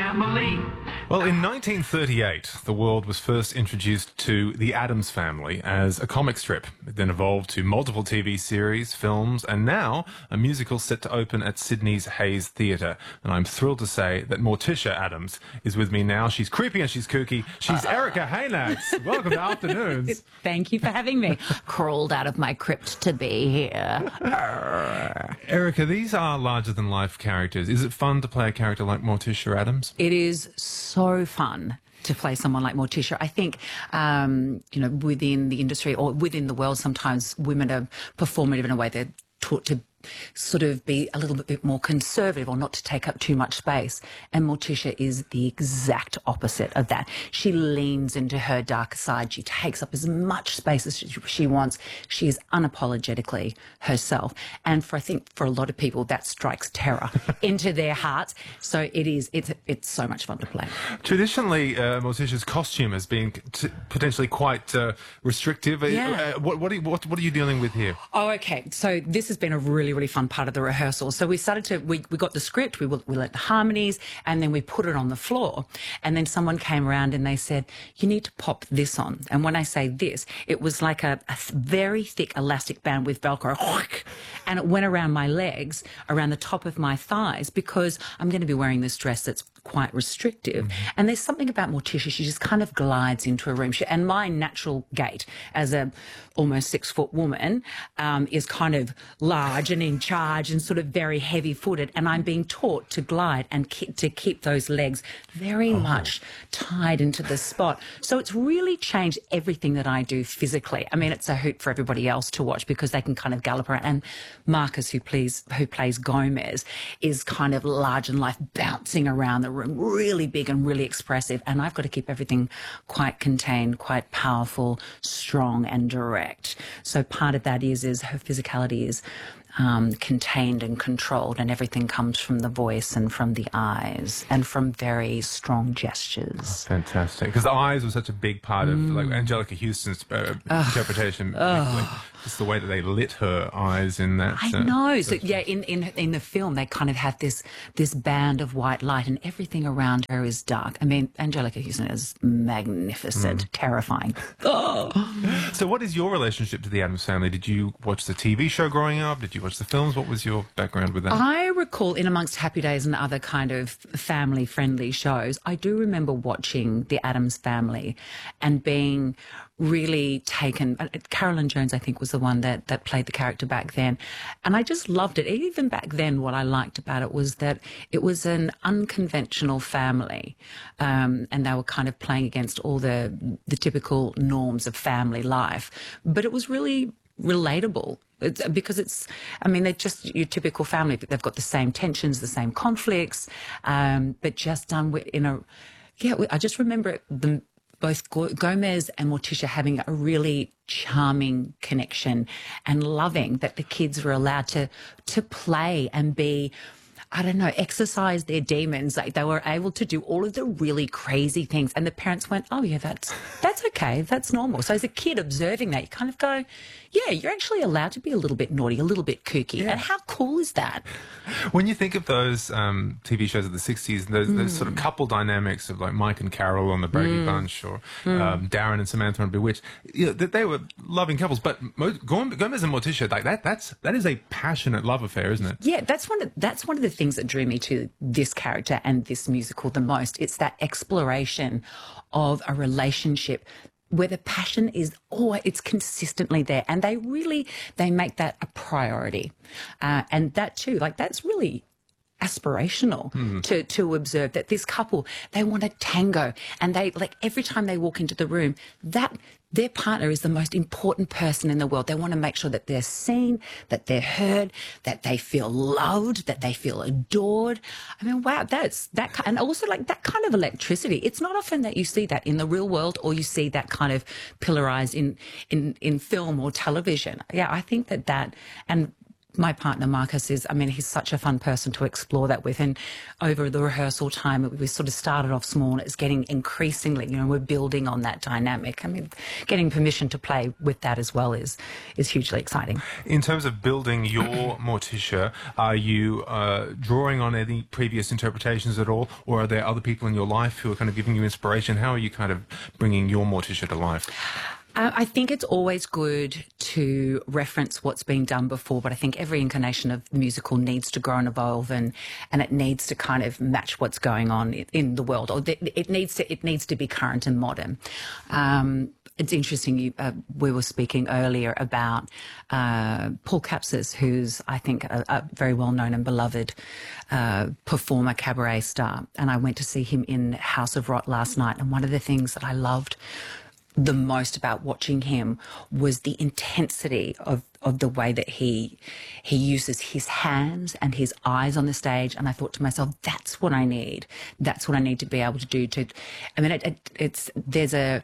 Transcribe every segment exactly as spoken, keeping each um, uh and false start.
Family. Well, in nineteen thirty-eight, the world was first introduced to The Addams Family as a comic strip. It then evolved to multiple T V series, films, and now a musical set to open at Sydney's Hayes Theatre. And I'm thrilled to say that Morticia Addams is with me now. She's creepy and she's kooky. She's Erica Haynax. Welcome to Afternoons. Thank you for having me. Crawled out of my crypt to be here. Erica, these are larger-than-life characters. Is it fun to play a character like Morticia Addams? It is so fun to play someone like Morticia. I think, um, you know, within the industry or within the world, sometimes women are performative in a way they're taught to sort of be a little bit more conservative or not to take up too much space. And Morticia is the exact opposite of that. She leans into her darker side. She takes up as much space as she, she wants. She is unapologetically herself. And for, I think, for a lot of people, that strikes terror into their hearts. So it is, it's, it's so much fun to play. Traditionally, uh, Morticia's costume has been t potentially quite uh, restrictive. Yeah. Uh, what, what, are you, what, what are you dealing with here? Oh, okay. So this has been a really really fun part of the rehearsal. So we started to, we, we got the script, we, we let the harmonies, and then we put it on the floor. And then someone came around and they said, you need to pop this on. And when I say this, it was like a, a very thick elastic band with Velcro. And it went around my legs, around the top of my thighs, because I'm going to be wearing this dress that's quite restrictive. Mm-hmm. And there's something about Morticia, she just kind of glides into a room. She, and my natural gait as a almost six foot woman um, is kind of large and in charge and sort of very heavy footed. And I'm being taught to glide and ke to keep those legs very oh. much tied into the spot. So it's really changed everything that I do physically. I mean, it's a hoot for everybody else to watch because they can kind of gallop around. And Marcus, who plays, who plays Gomez, is kind of large and life, bouncing around the room, really big and really expressive. And I've got to keep everything quite contained, quite powerful, strong and direct. So part of that is, is her physicality is um, contained and controlled, and everything comes from the voice and from the eyes and from very strong gestures. Oh, fantastic. Because the eyes were such a big part of mm. like Angelica Houston's uh, interpretation. Oh. Just the way that they lit her eyes in that. I uh, know. So yeah, in, in in the film, they kind of have this this band of white light, and everything around her is dark. I mean, Angelica Houston is magnificent, mm. terrifying. Oh. So, what is your relationship to the Addams Family? Did you watch the T V show growing up? Did you watch the films? What was your background with that? I recall, in amongst Happy Days and other kind of family-friendly shows, I do remember watching the Addams Family and being really taken. Carolyn Jones, I think, was the one that, that played the character back then. And I just loved it. Even back then, what I liked about it was that it was an unconventional family. Um, and they were kind of playing against all the, the typical norms of family life. But it was really relatable. It's, because it's, I mean, they're just your typical family. They've got the same tensions, the same conflicts, um, but just done with, in a, yeah, I just remember them, both Gomez and Morticia having a really charming connection and loving that the kids were allowed to to play and be, I don't know, exercise their demons. Like they were able to do all of the really crazy things. And the parents went, oh, yeah, that's that's okay. That's normal. So as a kid observing that, you kind of go, yeah, you're actually allowed to be a little bit naughty, a little bit kooky. Yeah. And how cool is that? When you think of those um, T V shows of the sixties, those, mm. those sort of couple dynamics of like Mike and Carol on the Brady mm. Bunch, or mm. um, Darren and Samantha on Bewitched, you know, they were loving couples. But Mo Gomez and Morticia, like that, that's that is a passionate love affair, isn't it? Yeah, that's one of that's one of the things that drew me to this character and this musical the most. It's that exploration of a relationship where the passion is, oh, it's consistently there. And they really, they make that a priority. Uh, and that too, like that's really aspirational mm. to, to observe that this couple, they want a tango, and they, like every time they walk into the room, that their partner is the most important person in the world. They want to make sure that they're seen, that they're heard, that they feel loved, that they feel adored. I mean, wow, that's that, and also like that kind of electricity. It's not often that you see that in the real world, or you see that kind of pillarized in, in, in film or television. Yeah, I think that that, and my partner Marcus is, I mean, he's such a fun person to explore that with. And over the rehearsal time, we sort of started off small and it's getting increasingly, you know, we're building on that dynamic. I mean, getting permission to play with that as well is is hugely exciting. In terms of building your Morticia, are you uh, drawing on any previous interpretations at all, or are there other people in your life who are kind of giving you inspiration? How are you kind of bringing your Morticia to life? Uh, I think it's always good to reference what's been done before, but I think every incarnation of the musical needs to grow and evolve, and, and it needs to kind of match what's going on in, in the world, or it needs to it needs to be current and modern. Um, It's interesting, you, uh, we were speaking earlier about uh, Paul Capsis, who's, I think, a, a very well-known and beloved uh, performer, cabaret star. And I went to see him in House of Rot last night. And one of the things that I loved the most about watching him was the intensity of, of the way that he he uses his hands and his eyes on the stage. And I thought to myself, that's what I need. That's what I need to be able to do. To, I mean, it, it, it's there's a...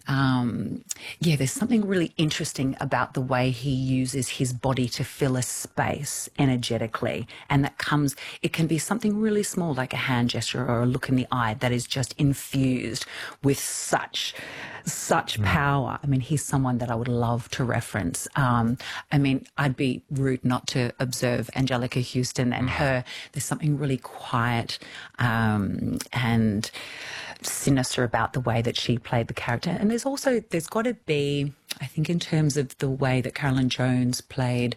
Um, yeah, there's something really interesting about the way he uses his body to fill a space energetically. And that comes, it can be something really small, like a hand gesture or a look in the eye, that is just infused with such, such mm. power. I mean, he's someone that I would love to reference. Um, I mean, I'd be rude not to observe Angelica Houston and her. There's something really quiet um, and sinister about the way that she played the character. And there's also, there's got to be, I think, in terms of the way that Carolyn Jones played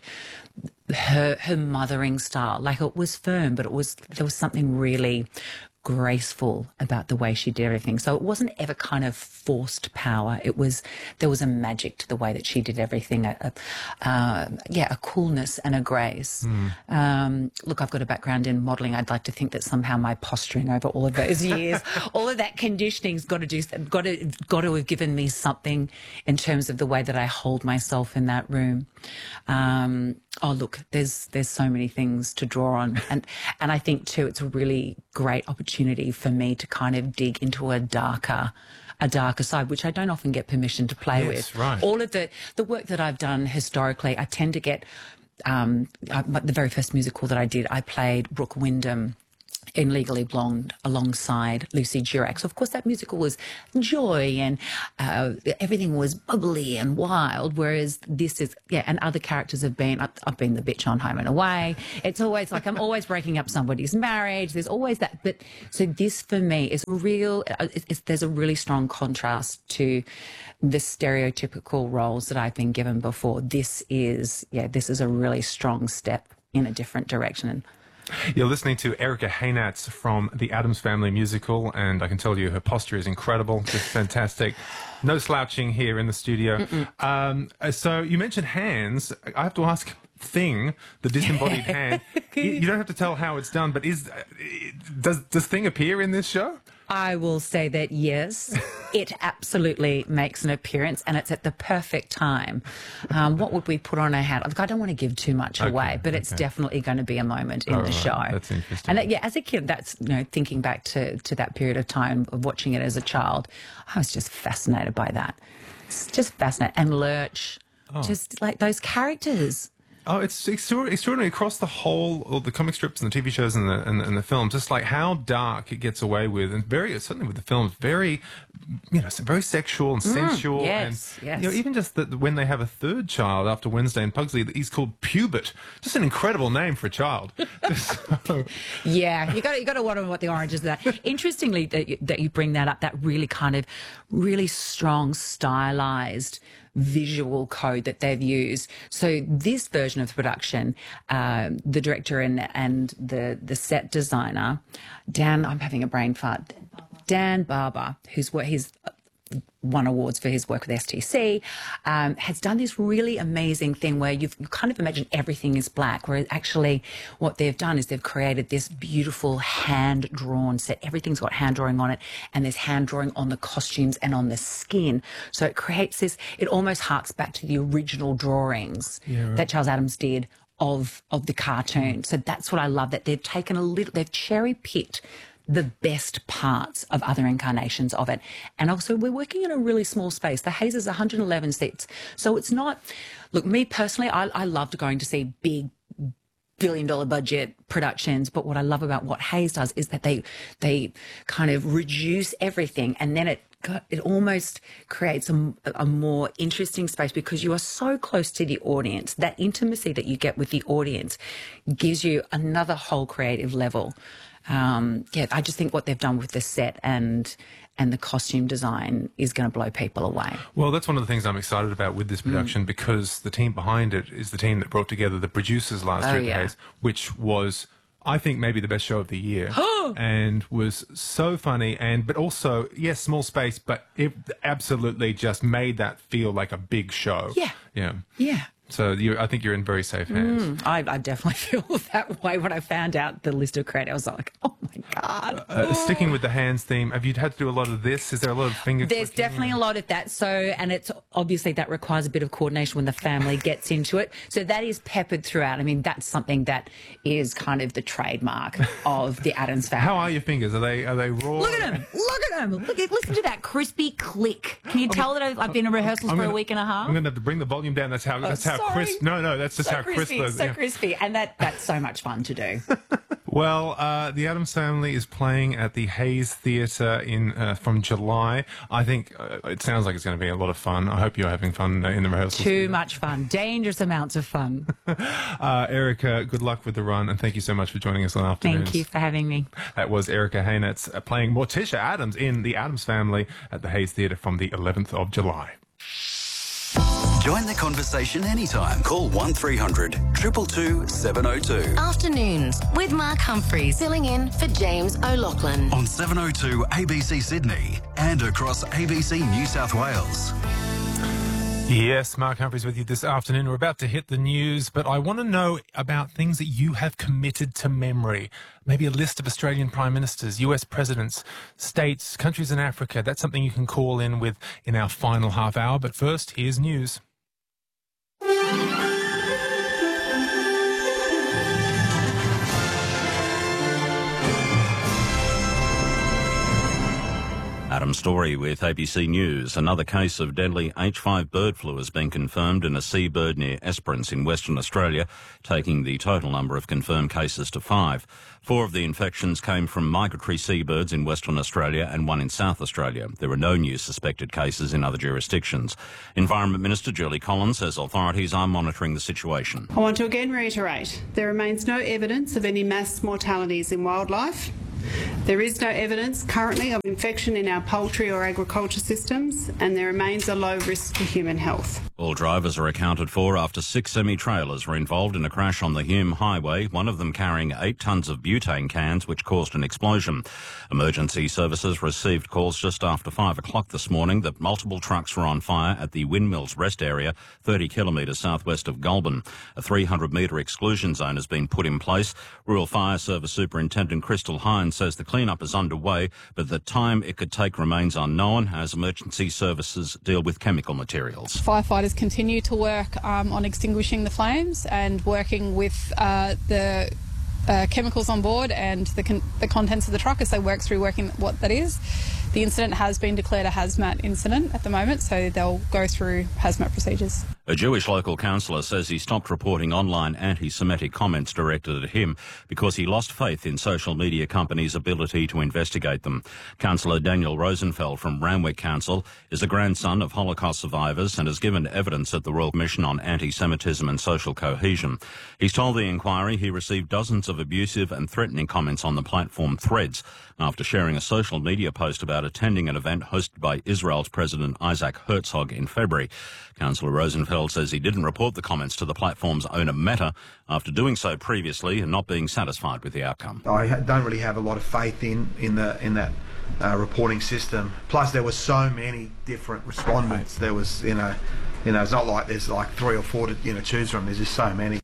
her her mothering style, like it was firm, but it was, there was something really graceful about the way she did everything. So it wasn't ever kind of forced power. It was, there was a magic to the way that she did everything. A, a, uh, yeah, a coolness and a grace. Mm. Um, look, I've got a background in modelling. I'd like to think that somehow my posturing over all of those years, all of that conditioning's got to do, got to, got to have given me something in terms of the way that I hold myself in that room. Um, oh, look, there's there's so many things to draw on, and and I think too, it's a really great opportunity for me to kind of dig into a darker, a darker side, which I don't often get permission to play yes, with. Right. All of the the work that I've done historically, I tend to get. Um, I, the very first musical that I did, I played Brooke Wyndham in Legally Blonde alongside Lucy Durack. So, of course, that musical was joy and uh, everything was bubbly and wild, whereas this is, yeah, and other characters have been, I've, I've been the bitch on Home and Away. It's always like I'm always breaking up somebody's marriage. There's always that. But so this for me is real, it's, it's, there's a really strong contrast to the stereotypical roles that I've been given before. This is, yeah, this is a really strong step in a different direction. You're listening to Erica Haynatz from the Addams Family musical, and I can tell you her posture is incredible, just fantastic. No slouching here in the studio. Um, so you mentioned hands. I have to ask, Thing, the disembodied hand. You, you don't have to tell how it's done, but is does does Thing appear in this show? I will say that yes, it absolutely makes an appearance, and it's at the perfect time. Um, what would we put on our hat? Look, I don't want to give too much okay, away, but okay. It's definitely going to be a moment in oh, the right. show. That's interesting. And uh, yeah, as a kid, that's, you know, thinking back to to that period of time of watching it as a child, I was just fascinated by that. It's just fascinating. And Lurch, oh. just like those characters. Oh, it's extraordinary across the whole, all the comic strips and the T V shows and the, and, and the films, just like how dark it gets away with, and very, certainly with the films, very, you know, very sexual and sensual. Mm, yes, and, yes. You know, even just that when they have a third child after Wednesday and Pugsley, he's called Pubert. Just an incredible name for a child. so. Yeah, you got you got to wonder what the oranges are. Interestingly, that you, that you bring that up, that really kind of, really strong, stylized visual code that they've used. So this version of the production, uh, the director and and the the set designer, Dan, I'm having a brain fart. Dan Barber, who's what he's won awards for his work with S T C, um, has done this really amazing thing where you've, you kind of imagine everything is black, whereas actually what they've done is they've created this beautiful hand-drawn set. Everything's got hand drawing on it, and there's hand drawing on the costumes and on the skin. So it creates this, it almost harks back to the original drawings yeah, right. that Charles Addams did of, of the cartoon. So that's what I love, that they've taken a little, they've cherry-picked the best parts of other incarnations of it. And also, we're working in a really small space. The Haze is one hundred eleven seats. So it's not, look, me personally, I, I loved going to see big, billion dollar budget productions. But what I love about what Hayes does is that they they kind of reduce everything, and then it it almost creates a, a more interesting space because you are so close to the audience. That intimacy that you get with the audience gives you another whole creative level. Um, yeah, I just think what they've done with the set and and the costume design is going to blow people away. Well, that's one of the things I'm excited about with this production mm. because the team behind it is the team that brought together the producers last oh, year at yeah. Hayes, which was, I think, maybe the best show of the year, and was so funny. And but also, yes, small space, but it absolutely just made that feel like a big show. Yeah, yeah, yeah. So you, I think you're in very safe hands. Mm, I, I definitely feel that way when I found out the list of credits. I was like, oh my God. Uh, sticking with the hands theme, have you had to do a lot of this? Is there a lot of finger There's definitely a lot of that. So, and it's obviously that requires a bit of coordination when the family gets into it. So that is peppered throughout. I mean, that's something that is kind of the trademark of the Addams family. How are your fingers? Are they are they raw? Look at them. Look at them. Look at, listen to that crispy click. Can you tell that I've, I've been in rehearsals I'm for gonna, a week and a half? I'm going to have to bring the volume down. That's how, that's how Sorry. crisp. No, no, that's just so how crispy, crisp. So yeah. crispy. And that, that's so much fun to do. Well, uh, the Addams Family is playing at the Hayes Theatre in uh, from July. I think uh, it sounds like it's going to be a lot of fun. I hope you're having fun uh, in the rehearsals. Too much fun. Dangerous amounts of fun. uh, Erica, good luck with the run, and thank you so much for joining us on Afternoons. Thank you for having me. That was Erica Haynetz uh, playing Morticia Addams in the Addams Family at the Hayes Theatre from the eleventh of July. Join the conversation anytime. Call one three hundred, two two two, seven oh two. Afternoons with Mark Humphreys, filling in for James O'Loughlin. On seven oh two A B C Sydney and across A B C New South Wales. Yes, Mark Humphreys with you this afternoon. We're about to hit the news, but I want to know about things that you have committed to memory. Maybe a list of Australian Prime Ministers, U S Presidents, states, countries in Africa. That's something you can call in with in our final half hour. But first, here's news. Adam Story with A B C News. Another case of deadly H five bird flu has been confirmed in a seabird near Esperance in Western Australia, taking the total number of confirmed cases to five. Four of the infections came from migratory seabirds in Western Australia and one in South Australia. There are no new suspected cases in other jurisdictions. Environment Minister Julie Collins says authorities are monitoring the situation. I want to again reiterate, there remains no evidence of any mass mortalities in wildlife. There is no evidence currently of infection in our poultry or agriculture systems, and there remains a low risk to human health. All drivers are accounted for after six semi-trailers were involved in a crash on the Hume Highway, one of them carrying eight tonnes of butane cans, which caused an explosion. Emergency services received calls just after five o'clock this morning that multiple trucks were on fire at the Windmills Rest area, thirty kilometres southwest of Goulburn. A three hundred metre exclusion zone has been put in place. Rural Fire Service Superintendent Crystal Hines says the clean-up is underway, but the time it could take remains unknown as emergency services deal with chemical materials. Firefighters continue to work um, on extinguishing the flames and working with uh, the uh, chemicals on board and the, con- the contents of the truck as they work through working what that is. The incident has been declared a hazmat incident at the moment, so they'll go through hazmat procedures. A Jewish local councillor says he stopped reporting online anti-Semitic comments directed at him because he lost faith in social media companies' ability to investigate them. Councillor Daniel Rosenfeld from Randwick Council is a grandson of Holocaust survivors and has given evidence at the Royal Commission on Anti-Semitism and Social Cohesion. He's told the inquiry he received dozens of abusive and threatening comments on the platform Threads after sharing a social media post about attending an event hosted by Israel's President Isaac Herzog in February. Councillor Rosenfeld says he didn't report the comments to the platform's owner Meta after doing so previously and not being satisfied with the outcome. I don't really have a lot of faith in in the in that uh, reporting system. Plus, there were so many different respondents. There was, you know, you know, it's not like there's like three or four to you know choose from. There's just so many.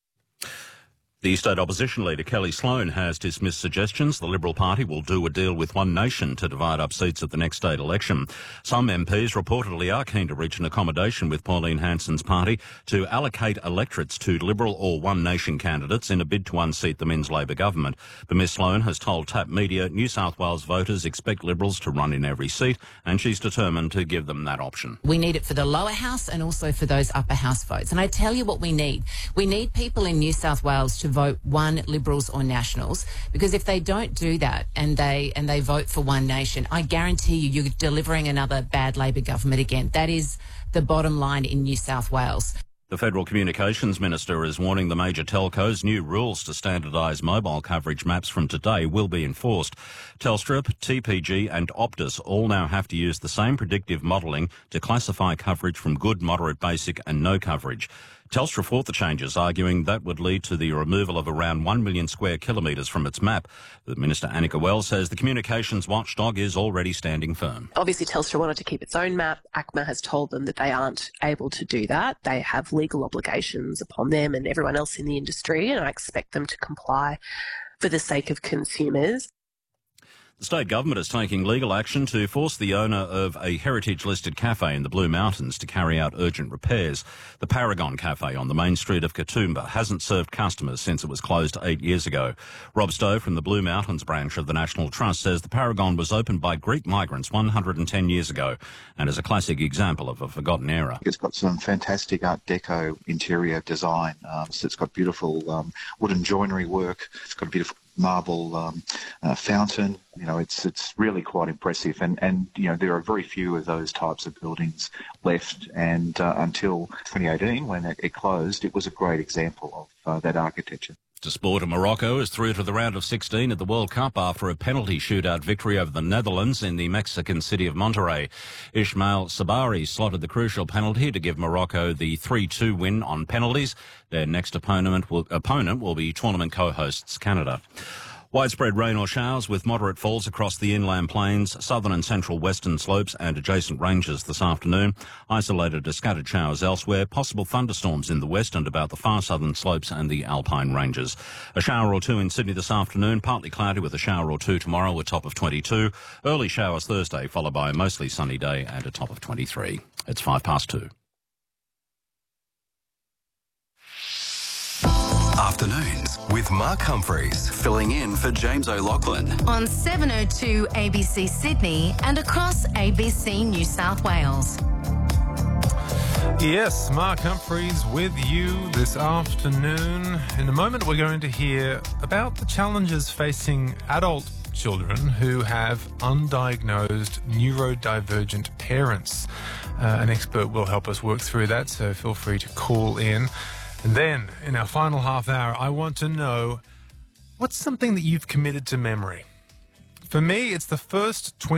The state opposition leader Kelly Sloan has dismissed suggestions the Liberal Party will do a deal with One Nation to divide up seats at the next state election. Some M Ps reportedly are keen to reach an accommodation with Pauline Hanson's party to allocate electorates to Liberal or One Nation candidates in a bid to unseat the Men's Labor government. But Miss Sloan has told Tap Media New South Wales voters expect Liberals to run in every seat, and she's determined to give them that option. We need it for the lower house and also for those upper house votes. And I tell you what we need. We need people in New South Wales to vote one Liberals or Nationals, because if they don't do that and they and they vote for One Nation, I guarantee you, you're delivering another bad Labor government again. That is the bottom line in New South Wales. The Federal Communications Minister is warning the major telcos new rules to standardise mobile coverage maps from today will be enforced. Telstra, T P G and Optus all now have to use the same predictive modelling to classify coverage from good, moderate, basic and no coverage. Telstra fought the changes, arguing that would lead to the removal of around one million square kilometres from its map. The Minister Annika Wells says the communications watchdog is already standing firm. Obviously, Telstra wanted to keep its own map. A C M A has told them that they aren't able to do that. They have legal obligations upon them and everyone else in the industry, and I expect them to comply for the sake of consumers. The state government is taking legal action to force the owner of a heritage-listed cafe in the Blue Mountains to carry out urgent repairs. The Paragon Cafe on the main street of Katoomba hasn't served customers since it was closed eight years ago. Rob Stowe from the Blue Mountains branch of the National Trust says the Paragon was opened by Greek migrants one hundred ten years ago and is a classic example of a forgotten era. It's got some fantastic Art Deco interior design. Um, so it's got beautiful um, wooden joinery work. It's got a beautiful marble um, uh, fountain. You know, it's it's really quite impressive, and and you know there are very few of those types of buildings left. And uh, until twenty eighteen, when it, it closed, it was a great example of uh, that architecture. To sport, Morocco is through to the round of sixteen at the World Cup after a penalty shootout victory over the Netherlands in the Mexican city of Monterrey. Ismail Sabari slotted the crucial penalty to give Morocco the three two win on penalties. Their next opponent will, opponent will be tournament co-hosts Canada. Widespread rain or showers with moderate falls across the inland plains, southern and central western slopes and adjacent ranges this afternoon. Isolated to scattered showers elsewhere. Possible thunderstorms in the west and about the far southern slopes and the alpine ranges. A shower or two in Sydney this afternoon, partly cloudy with a shower or two tomorrow, a top of twenty-two. Early showers Thursday, followed by a mostly sunny day and a top of twenty-three. It's five past two. Afternoons with Mark Humphreys, filling in for James O'Loughlin. On seven oh two A B C Sydney and across A B C New South Wales. Yes, Mark Humphreys with you this afternoon. In a moment, we're going to hear about the challenges facing adult children who have undiagnosed neurodivergent parents. Uh, an expert will help us work through that, so feel free to call in. And then, in our final half hour, I want to know, what's something that you've committed to memory? For me, it's the first twenty